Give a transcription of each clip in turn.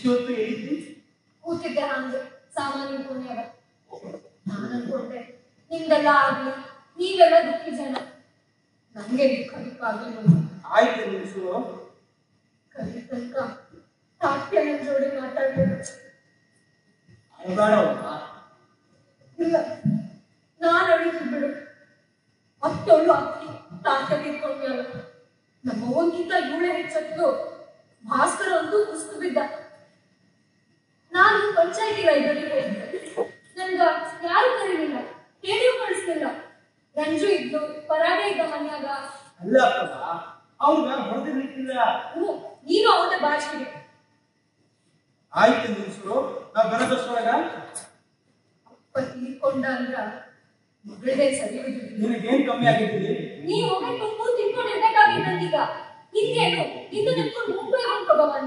ಇಷ್ಟು ಹೊತ್ತು ಹೇಳಿದ್ರಿ? ಕೂತಿದ್ದೆ ಹಂಗೆ ಸಾಮಾನ್ಯ ಪುಣ್ಯದ. ನಾನು ಅನ್ಕೊಂಡೆ ನಿಮ್ದೆಲ್ಲ ಆಗ್ಲಿ, ನೀವೆಲ್ಲ ದುಃಖಿ ಜನ, ನಂಗೆ ದುಃಖ ಆಗ್ಲಿ. ಆಯ್ತು ನಿಲ್ಸು. ಕಲಿ ತನಕ ತಾಟ್ಯ ನನ್ನ ಜೋಡಿ ಮಾತಾಡ್ಬೇಕು. ಇಲ್ಲ, ನಾನು ಅಳಿತು ಬಿಡು. ಅತ್ತೊಳ್ಳು ಅಕ್ಕಿ ತಾಟ್ಯ ತಿಳ್ಕೊಂಡ್ಯಲ್ಲ. ನಮ್ಮ ಅವ್ವನ್ಗಿಂತ ಇವಳೆ ಹೆಚ್ಚತ್ತು. ಭಾಸ್ಕರ ಅಂತೂ ಕುಸ್ತು ಬಿದ್ದ. ನಾನು ಪಂಚಾಯತಿ ಲೈಬ್ರರಿಗೆ ಹೋಗಿದ್ದೆ. ನನ್ಗ ಯಾರು ಕರೀಲಿಲ್ಲ, ಕೇಳಿಯೂ ಕಳಿಸ್ಲಿಲ್ಲ. ರಂಜು ಇದ್ದು ಪರಾಡೆ ಇದ್ದ ಮನ್ಯಾಗ. ಅಲ್ಲ ಅವ್ನ ಹೊಡೆದಿರ್ಲಿಕ್ಕಿಲ್ಲ. ನೀನು ಅವನ ಭಾಷೆಗೆ. ಆಯ್ತು ನಿಲ್ಸು, ನಾ ಬರೋದಷ್ಟೊಳಗ ಅಪ್ಪ ತೀರ್ಕೊಂಡ ಅಂದ್ರ ಮಗಳದೇ ಸರಿ. ನಿನಗೇನ್ ಕಮ್ಮಿ ಆಗಿದ್ದೀರಿ? ನೀ ಹೋಗಿ ತುಂಬ ತಿಳ್ಕೊಂಡಿರ್ಬೇಕಾಗಿದ್ದೀಗ. ಹಿಂಗೇನು ಇಂದು ನಿಂತ್ಕೊಂಡು ಮುಂಬೈ ಹೊಂದ್ಕೋಬಾನಿ.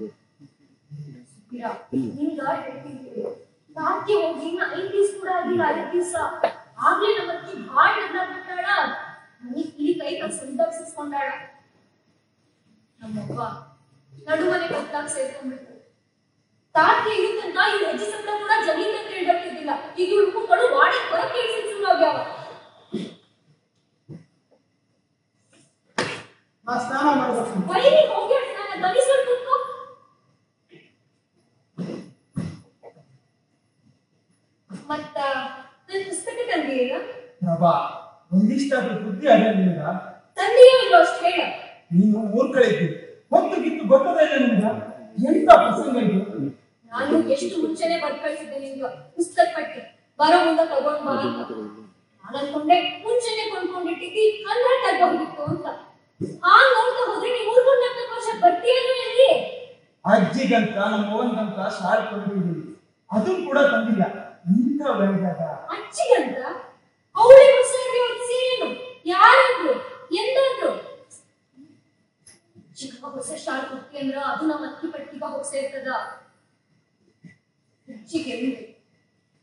ನಿಂಗ ಹೇಳ್ತಿದ್ದೀವಿ, ರಾತ್ರಿ ಹೋಗಿ 5 ದಿವಸ ಕೂಡ ಆಗಿಲ್ಲ. 5 ದಿವಸ ಆಗ್ಲೇ ನಮ್ಮತ್ತಿ ಭಾಳ ನಗ್ನಾಗ್ಬಿಟ್ಟಾಳ. ನನಗೆ ಇಲ್ಲಿ ಕೈ ಸಂತೋಷಿಸ್ಕೊಂಡಾಳ. ನಮ್ಮವ್ವ ನಡುಮನೆ ಕತ್ತಾಗ ಸೇರ್ಕೊಂಡ್ಬಿಟ್ಟು ತಾತ್ಗೆ ಇರುತ್ತಂತ ಇವ್ರು ಹೆಜ್ಜೆ ಸಂಬಳ ಕೂಡ ಜಮೀನ್ ಅಂತ ಹೇಳ್ಬೇಕಿದ್ದಿಲ್ಲ. ಈಗ ಇವ್ರು ಮಕ್ಕಳು ವಾಡಿ ಹೊರಗೆ ಶುರು ಆಗ್ಯಾವ. ಸ್ನಾನ ಮಾಡ್ಬೇಕು. ಬೈರಿ ಹೋಗಿ ಸ್ನಾನ ಗಲಿಸ್ಕೊಂಡು ಕೂತ್ಕೋ. ಮತ್ತ ನನ್ನ ಪುಸ್ತಕ ತಂದಿಯೇನ? ಒಂದಿಷ್ಟಾದ್ರೂ ಬುದ್ಧಿ ಅದ ನಿಮ್ಗ? ತಂದೆಯೋ ಇಲ್ಲೋ ಅಷ್ಟು ಹೇಳ. ನೀನು ಊರ್ ಕಡೆ ಇದ್ದಿ, ಹೊತ್ತು ಗಿತ್ತು ಗೊತ್ತದ ಇಲ್ಲ ನಿಮ್ಗ? ಎಂತ ಪ್ರಸಂಗ ಇದು? ನಾನು ಎಷ್ಟು ಮುಂಚೆನೆ ಬರ್ದ್ ಕಳಿಸಿದ್ದೆ ನಿಮ್ಗ ಪುಸ್ತಕ ಪಟ್ಟಿ, ಬರೋ ಮುಂದ ತಗೊಂಡ್ ಬಾ ಅಂತ. ನಾನು ಅನ್ಕೊಂಡೆ ಮುಂಚೆನೆ ಕೊಂಡ್ಕೊಂಡಿಟ್ಟಿದ್ದಿ ಅಂದ್ರೆ ತಗೋಗಿತ್ತು ಅಂತ. ನೋಡ್ತಾ ಹೋದ್ರೆ ನೀವು 3-4 ವರ್ಷ ಬರ್ತೀಯೇನು ಎಲ್ಲಿ? ಅಜ್ಜಿಗಂತ ನಮ್ಮ ಅವ್ವನ್ಗಂತ ಶಾಲೆ ಕೊಟ್ಟಿದ್ದೀವಿ, ಅದನ್ನು ಕೂಡ ತಂದಿಲ್ಲ. ಇಂಥ ಬೆಳೆದಾಗ ಅಜ್ಜಿಗಂತ ಅವಳಿಗೆ ಹೊಸಗೆ ಏನು ಯಾರಂದ್ರು ಎಂದಾದ್ರು ಚಿಕ್ಕ ಹೊಸ ಶಾಲೆ ಕೊಡ್ತಿ ಅಂದ್ರ ಅದು ನಮ್ಮ ಅಕ್ಕಿ ಪಟ್ಟಿಗ ಹೋಗಿ ಸೇರ್ತದ. ಅಜ್ಜಿಗೆ